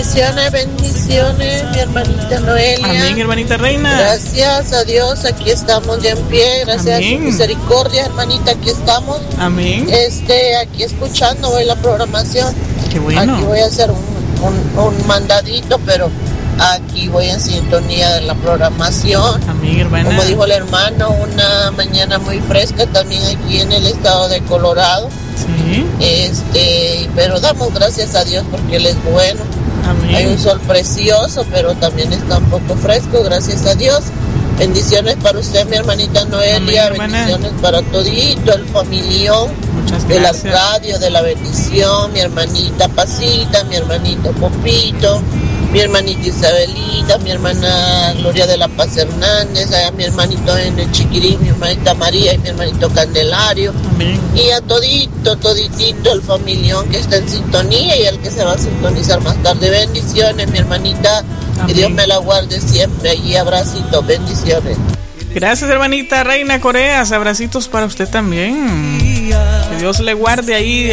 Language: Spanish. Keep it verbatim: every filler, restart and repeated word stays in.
bendiciones, bendiciones, mi hermanita Noelia. Amén, hermanita Reina. Gracias a Dios, aquí estamos ya en pie. Gracias Amén. A su misericordia, hermanita, aquí estamos. Amén. Este, aquí escuchando hoy la programación. Qué bueno. Aquí voy a hacer un, un, un mandadito, pero aquí voy en sintonía de la programación. Amén, hermana. Como dijo el hermano, una mañana muy fresca también aquí en el estado de Colorado. Sí. Este, pero damos gracias a Dios porque Él es bueno. Amén. Hay un sol precioso, pero también está un poco fresco, gracias a Dios. Bendiciones para usted, mi hermanita Noelia. Amén, bendiciones para todito el familión. Muchas de gracias. la radio, de la bendición, mi hermanita Pasita, mi hermanito Popito, mi hermanita Isabelita, mi hermana Gloria de la Paz Hernández, a mi hermanito en el Chiquirín, mi hermanita María y mi hermanito Candelario. Amén. Y a todito, toditito el familión que está en sintonía y el que se va a sintonizar más tarde. Bendiciones, mi hermanita. Amén. Que Dios me la guarde siempre. Y abracitos, bendiciones. Gracias, hermanita Reina Coreas. Abracitos para usted también. Que Dios le guarde ahí